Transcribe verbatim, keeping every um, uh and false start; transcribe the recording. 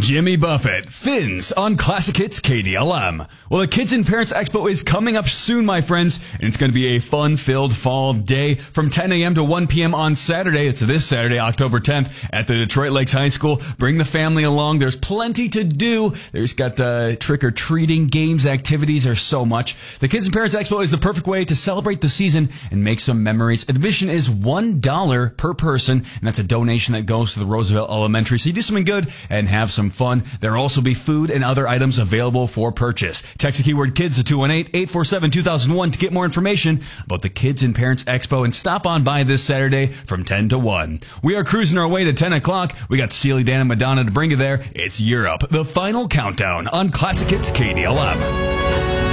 Jimmy Buffett, Fins on Classic Hits K D L M. Well, the Kids and Parents Expo is coming up soon, my friends, and it's going to be a fun-filled fall day from ten a.m. to one p.m. on Saturday. It's this Saturday, October tenth, at the Detroit Lakes High School. Bring the family along. There's plenty to do. There's got uh, trick-or-treating, games, activities. There's so much. The Kids and Parents Expo is the perfect way to celebrate the season and make some memories. Admission is one dollar per person, and that's a donation that goes to the Roosevelt Elementary. So you do something good and have some fun. There will also be food and other items available for purchase. Text the keyword KIDS to two one eight, eight four seven, two thousand one to get more information about the Kids and Parents Expo, and stop on by this Saturday from ten to one. We are cruising our way to ten o'clock. We got Steely Dan and Madonna to bring you there. It's Europe, the final countdown on Classic Hits K D L M.